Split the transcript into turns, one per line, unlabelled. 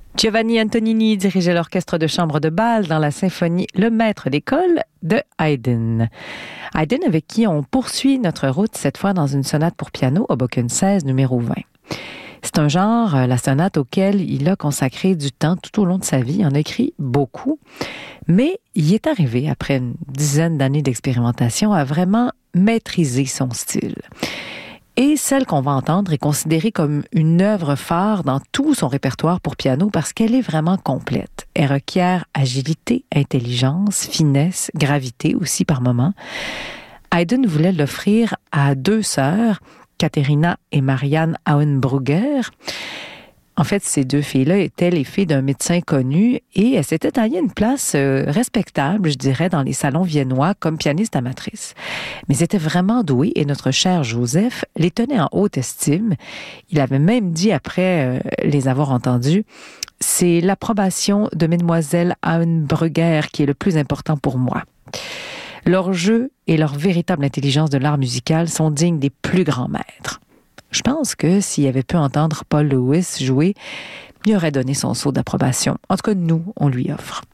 Giovanni Antonini dirigeait l'orchestre de chambre de Bâle dans la symphonie Le Maître d'école de Haydn. Haydn avec qui on poursuit notre route cette fois dans une sonate pour piano, Hoboken 16, numéro 20. C'est un genre, la sonate, auquel il a consacré du temps tout au long de sa vie. Il en a écrit beaucoup, mais il est arrivé, après une dizaine d'années d'expérimentation, à vraiment maîtriser son style. Et celle qu'on va entendre est considérée comme une œuvre phare dans tout son répertoire pour piano parce qu'elle est vraiment complète. Elle requiert agilité, intelligence, finesse, gravité aussi par moments. Haydn voulait l'offrir à deux sœurs, Katharina et Marianne Auenbrugger. En fait, ces deux filles-là étaient les filles d'un médecin connu et elles s'étaient taillées une place respectable, je dirais, dans les salons viennois comme pianiste amatrice. Mais elles étaient vraiment douées et notre cher Joseph les tenait en haute estime. Il avait même dit, après les avoir entendues, « C'est l'approbation de Mesdemoiselles Auenbrugger qui est le plus important pour moi. » Leur jeu et leur véritable intelligence de l'art musical sont dignes des plus grands maîtres. Je pense que s'il avait pu entendre Paul Lewis jouer, il aurait donné son sceau d'approbation. En tout cas, nous, on lui offre.